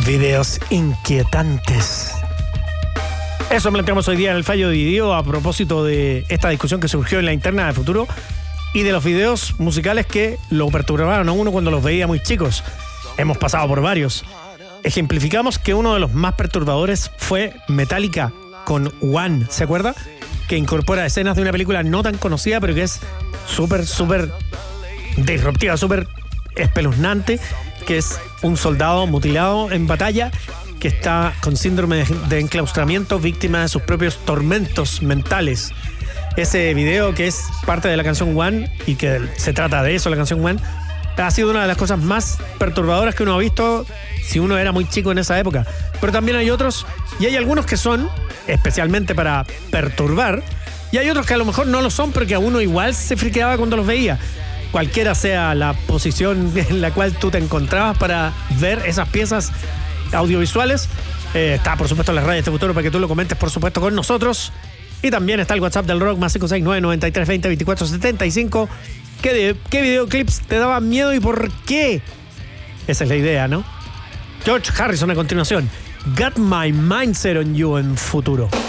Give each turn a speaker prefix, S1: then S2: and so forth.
S1: Videos inquietantes. Eso planteamos hoy día en el fallo dividido a propósito de esta discusión que surgió en la interna de Futuro y de los videos musicales que lo perturbaron a uno cuando los veía muy chicos. Hemos pasado por varios. Ejemplificamos que uno de los más perturbadores fue Metallica con One, ¿se acuerda? Que incorpora escenas de una película no tan conocida, pero que es súper disruptiva, súper espeluznante, que es un soldado mutilado en batalla que está con síndrome de enclaustramiento, víctima de sus propios tormentos mentales. Ese video, que es parte de la canción One, y que se trata de eso, la canción One, ha sido una de las cosas más perturbadoras que uno ha visto si uno era muy chico en esa época. Pero también hay otros, y hay algunos que son especialmente para perturbar, y hay otros que a lo mejor no lo son, pero que a uno igual se friqueaba cuando los veía. Cualquiera sea la posición en la cual tú te encontrabas para ver esas piezas audiovisuales, está por supuesto en las redes de Futuro para que tú lo comentes, por supuesto, con nosotros. Y también está el WhatsApp del Rock, más 569-9320-2475. ¿Qué videoclips te daban miedo y por qué? Esa es la idea, ¿no? George Harrison a continuación. Got My Mindset on You en Futuro.